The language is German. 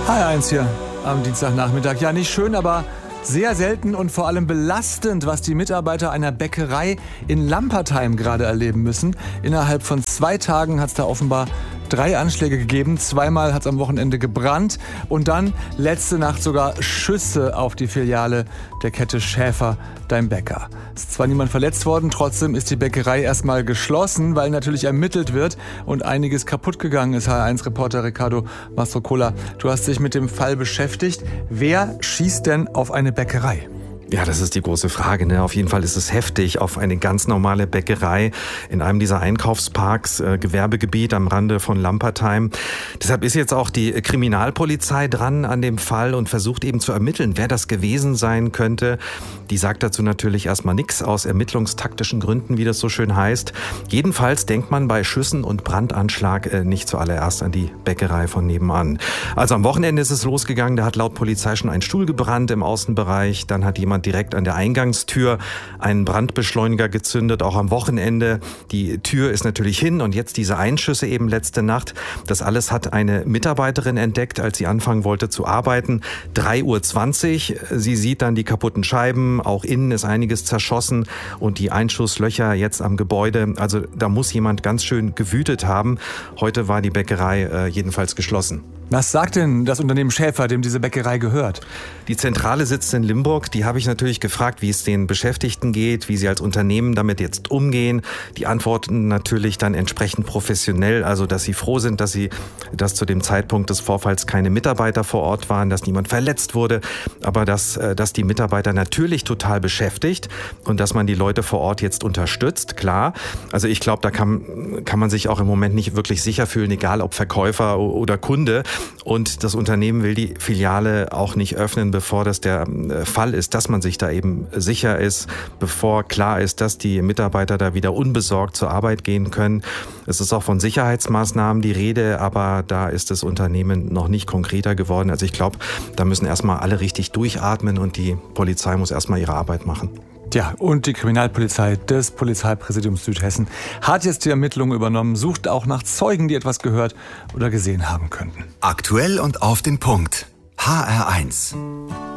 HR1 hier am Dienstagnachmittag. Ja, nicht schön, aber sehr selten und vor allem belastend, was die Mitarbeiter einer Bäckerei in Lampertheim gerade erleben müssen. Innerhalb von 2 Tagen hat es da offenbar 3 Anschläge gegeben. 2-mal hat es am Wochenende gebrannt und dann letzte Nacht sogar Schüsse auf die Filiale der Kette Schäfer, dein Bäcker. Es ist zwar niemand verletzt worden, trotzdem ist die Bäckerei erstmal geschlossen, weil natürlich ermittelt wird und einiges kaputt gegangen ist. HR1-Reporter Ricardo Mastrocola, du hast dich mit dem Fall beschäftigt. Wer schießt denn auf eine Bäckerei? Ja, das ist die große Frage, ne? Auf jeden Fall ist es heftig auf eine ganz normale Bäckerei in einem dieser Einkaufsparks, Gewerbegebiet am Rande von Lampertheim. Deshalb ist jetzt auch die Kriminalpolizei dran an dem Fall und versucht eben zu ermitteln, wer das gewesen sein könnte. Die sagt dazu natürlich erstmal nichts aus ermittlungstaktischen Gründen, wie das so schön heißt. Jedenfalls denkt man bei Schüssen und Brandanschlag nicht zuallererst an die Bäckerei von nebenan. Also am Wochenende ist es losgegangen, da hat laut Polizei schon ein Stuhl gebrannt im Außenbereich, dann hat jemand direkt an der Eingangstür einen Brandbeschleuniger gezündet, auch am Wochenende. Die Tür ist natürlich hin und jetzt diese Einschüsse eben letzte Nacht. Das alles hat eine Mitarbeiterin entdeckt, als sie anfangen wollte zu arbeiten. 3:20 Uhr. Sie sieht dann die kaputten Scheiben, auch innen ist einiges zerschossen und die Einschusslöcher jetzt am Gebäude. Also da muss jemand ganz schön gewütet haben. Heute war die Bäckerei jedenfalls geschlossen. Was sagt denn das Unternehmen Schäfer, dem diese Bäckerei gehört? Die Zentrale sitzt in Limburg. Die habe ich natürlich gefragt, wie es den Beschäftigten geht, wie sie als Unternehmen damit jetzt umgehen. Die antworten natürlich dann entsprechend professionell, also dass sie froh sind, dass zu dem Zeitpunkt des Vorfalls keine Mitarbeiter vor Ort waren, dass niemand verletzt wurde, aber dass die Mitarbeiter natürlich total beschäftigt und dass man die Leute vor Ort jetzt unterstützt, klar. Also ich glaube, da kann man sich auch im Moment nicht wirklich sicher fühlen, egal ob Verkäufer oder Kunde. Und das Unternehmen will die Filiale auch nicht öffnen, bevor das der Fall ist, dass man sich da eben sicher ist, bevor klar ist, dass die Mitarbeiter da wieder unbesorgt zur Arbeit gehen können. Es ist auch von Sicherheitsmaßnahmen die Rede, aber da ist das Unternehmen noch nicht konkreter geworden. Also ich glaube, da müssen erstmal alle richtig durchatmen und die Polizei muss erstmal ihre Arbeit machen. Ja, und die Kriminalpolizei des Polizeipräsidiums Südhessen hat jetzt die Ermittlungen übernommen, sucht auch nach Zeugen, die etwas gehört oder gesehen haben könnten. Aktuell und auf den Punkt. HR1.